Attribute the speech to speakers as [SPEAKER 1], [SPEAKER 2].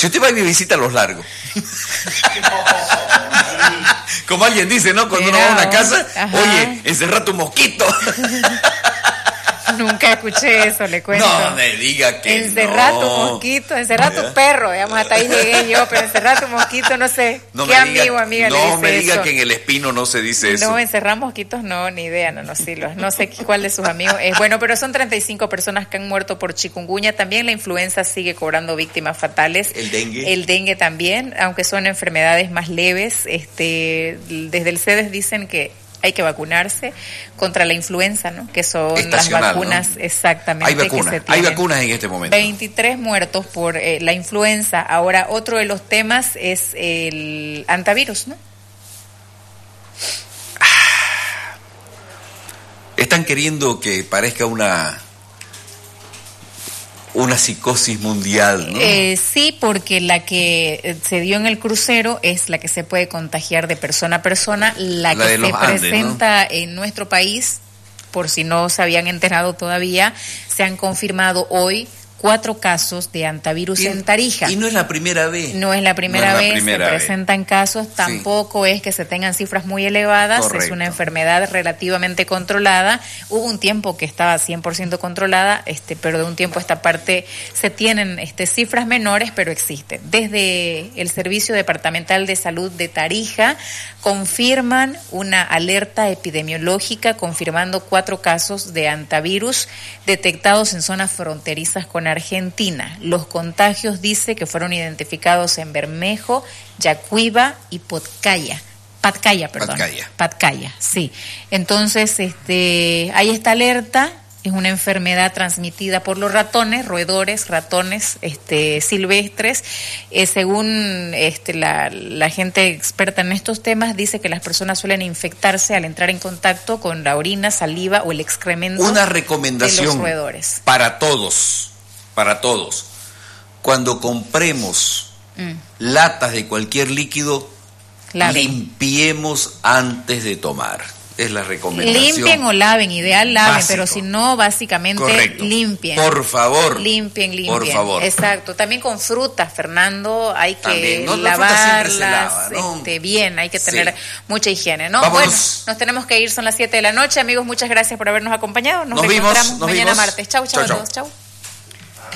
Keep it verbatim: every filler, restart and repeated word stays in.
[SPEAKER 1] Si usted va y visita los largos. Como alguien dice, ¿no? Cuando
[SPEAKER 2] Mira,
[SPEAKER 1] uno va a una casa,
[SPEAKER 2] ajá.
[SPEAKER 1] oye, encerra tu mosquito.
[SPEAKER 2] Nunca escuché eso, le cuento.
[SPEAKER 1] No me diga que
[SPEAKER 2] encerrar
[SPEAKER 1] no.
[SPEAKER 2] tu mosquito, encerrar tu perro, digamos, hasta ahí llegué yo, pero encerrar tu mosquito, no sé.
[SPEAKER 1] No
[SPEAKER 2] ¿Qué
[SPEAKER 1] me
[SPEAKER 2] amigo,
[SPEAKER 1] diga,
[SPEAKER 2] amiga
[SPEAKER 1] no
[SPEAKER 2] le dice
[SPEAKER 1] me diga
[SPEAKER 2] eso?
[SPEAKER 1] que en el Espino no se dice eso.
[SPEAKER 2] No, encerrar mosquitos no, ni idea, no, no, sí, los, no sé cuál de sus amigos es. Bueno, pero son treinta y cinco personas que han muerto por chikungunya. También la influenza sigue cobrando víctimas fatales.
[SPEAKER 1] El dengue.
[SPEAKER 2] El dengue también, aunque son enfermedades más leves. Este, desde el CEDES dicen que hay que vacunarse contra la influenza, ¿no? Que son las vacunas, ¿no? Exactamente.
[SPEAKER 1] Hay vacunas,
[SPEAKER 2] que se
[SPEAKER 1] hay vacunas en este momento.
[SPEAKER 2] veintitrés muertos por eh, la influenza. Ahora, otro de los temas es el antivirus, ¿no?
[SPEAKER 1] Están queriendo que parezca una una psicosis mundial, ¿no?
[SPEAKER 2] Eh, sí, porque la que se dio en el crucero es la que se puede contagiar de persona a persona, la, la que se Andes, presenta, ¿no?, en nuestro país, por si no se habían enterado todavía, se han confirmado hoy cuatro casos de antivirus
[SPEAKER 1] y,
[SPEAKER 2] en Tarija.
[SPEAKER 1] Y no es la primera vez.
[SPEAKER 2] No es la primera
[SPEAKER 1] no es la
[SPEAKER 2] vez,
[SPEAKER 1] primera
[SPEAKER 2] se
[SPEAKER 1] vez.
[SPEAKER 2] presentan casos, tampoco sí. es que se tengan cifras muy elevadas,
[SPEAKER 1] Correcto.
[SPEAKER 2] Es una enfermedad relativamente controlada. Hubo un tiempo que estaba cien por ciento controlada, este, pero de un tiempo a esta parte se tienen este, cifras menores, pero existen. Desde el Servicio Departamental de Salud de Tarija confirman una alerta epidemiológica, confirmando cuatro casos de antivirus detectados en zonas fronterizas con Argentina. Los contagios, dice, que fueron identificados en Bermejo, Yacuiba y Patcaya. Patcaya, perdón.
[SPEAKER 1] Patcaya.
[SPEAKER 2] Patcaya, sí. Entonces, este, hay esta alerta. Es una enfermedad transmitida por los ratones, roedores, ratones este, silvestres. Eh, según este, la, la gente experta en estos temas, dice que las personas suelen infectarse al entrar en contacto con la orina, saliva o el excremento
[SPEAKER 1] Una recomendación
[SPEAKER 2] de los roedores.
[SPEAKER 1] Para todos, para todos. Cuando compremos mm. latas de cualquier líquido, Laven. limpiemos antes de tomar. Es la recomendación.
[SPEAKER 2] Limpien o laven, ideal laven,
[SPEAKER 1] básico.
[SPEAKER 2] Pero si no, básicamente
[SPEAKER 1] Correcto.
[SPEAKER 2] limpien.
[SPEAKER 1] Por favor.
[SPEAKER 2] Limpien, limpien.
[SPEAKER 1] Por favor.
[SPEAKER 2] Exacto. También con frutas, Fernando, hay que
[SPEAKER 1] no,
[SPEAKER 2] lavarlas
[SPEAKER 1] la lava, ¿no?
[SPEAKER 2] este, bien, hay que tener sí. mucha higiene, ¿no?
[SPEAKER 1] Vámonos.
[SPEAKER 2] Bueno, nos tenemos que ir, son las siete de la noche. Amigos, muchas gracias por habernos acompañado. Nos,
[SPEAKER 1] nos
[SPEAKER 2] reencontramos
[SPEAKER 1] vimos, nos
[SPEAKER 2] mañana
[SPEAKER 1] vimos.
[SPEAKER 2] martes. Chau, chau, chau a todos. Chau.